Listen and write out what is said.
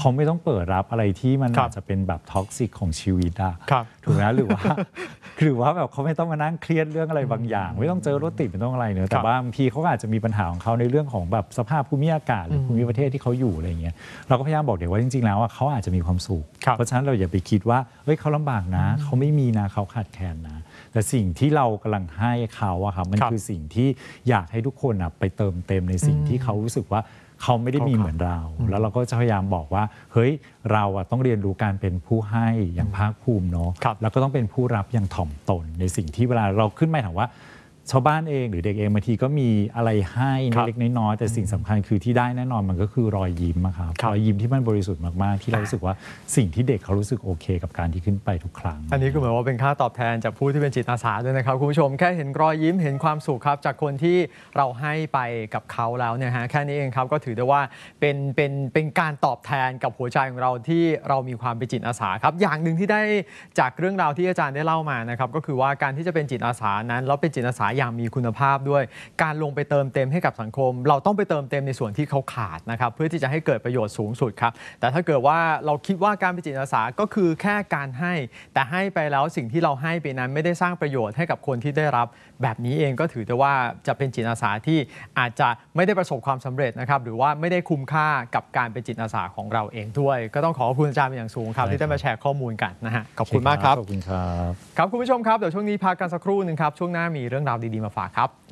เขาไม่ต้องเปิดรับอะไรที่มันอาจจะเป็นแบบท็อกซิกของชีวิตอะถูกไหมหรือว่าแบบเขาไม่ต้องมานั่งเครียดเรื่องอะไรบางอย่างไม่ต้องเจอรถติดไม่ต้องอะไรเนอะแต่บางทีเขาอาจจะมีปัญหาของเขาในเรื่องของแบบสภาพภูมิอากาศหรือภูมิประเทศที่เขาอยู่อะไรเงี้ยเราก็พยายามบอกเด็กว่าจริงๆแล้วเขาอาจจะมีความสุขเพราะฉะนั้นเราอย่าไปคิดว่าเฮ้ยเขาลำบากนะเขาไม่มีนะเขาขาดแคลนนะแต่สิ่งที่เรากำลังให้เขาอะครับมันคือสิ่งที่อยากให้ทุกคนไปเติมเต็มในสิ่งที่เขารู้สึกว่าเขาไม่ได้มีเหมือนเราแล้วเราก็จะพยายามบอกว่าเฮ้ยเราต้องเรียนรู้การเป็นผู้ให้อย่างภาคภูมิเนาะแล้วก็ต้องเป็นผู้รับอย่างถ่อมตนในสิ่งที่เวลาเราขึ้นมาถามว่าชาวบ้านเองหรือเด็กเองบางทีก็มีอะไรให้เล็กน้อยแต่สิ่งสำคัญคือที่ได้แน่นอนมันก็คือรอยยิ้มครับรอยยิ้มที่มันบริสุทธิ์มากๆที่เรารู้สึกว่าสิ่งที่เด็กเขารู้สึกโอเคกับการที่ขึ้นไปทุกครั้งอันนี้ก็เหมือนว่าเป็นค่าตอบแทนจากผู้ที่เป็นจิตอาสาด้วยนะครับคุณผู้ชมแค่เห็นรอยยิ้มเห็นความสุขครับจากคนที่เราให้ไปกับเขาแล้วเนี่ยฮะแค่นี้เองครับก็ถือได้ว่าเป็นการตอบแทนกับหัวใจของเราที่เรามีความเป็นจิตอาสาครับอย่างหนึ่งที่ได้จากเรื่องราวที่อาจารย์ได้เล่ามานะครับก็คือว่าการที่จะเป็นจิตอาสานั้นแล้วเป็นจิตอาสาอย่างมีคุณภาพด้วยการลงไปเติมเต็มให้กับสังคมเราต้องไปเติมเต็มในส่วนที่เขาขาดนะครับเพื่อที่จะให้เกิดประโยชน์สูงสุดครับแต่ถ้าเกิดว่าเราคิดว่าการเป็นจิตอาสาก็คือแค่การให้แต่ให้ไปแล้วสิ่งที่เราให้ไปนั้นไม่ได้สร้างประโยชน์ให้กับคนที่ได้รับแบบนี้เองก็ถือได้ว่าจะเป็นจิตอาสาที่อาจจะไม่ได้ประสบความสำเร็จนะครับหรือว่าไม่ได้คุ้มค่ากับการเป็นจิตอาสาของเราเองด้วยก็ต้องขอบคุณอาจารย์เป็นอย่างสูงครับที่ได้มาแชร์ข้อมูลกันนะฮะขอบคุณมากครับขอบคุณครับครับคุณผู้ชมครับเดี๋ยวช่วงนี้พักกันสักครู่นึงครับช่วงหน้ามีเรื่องราวดีๆมาฝากครับ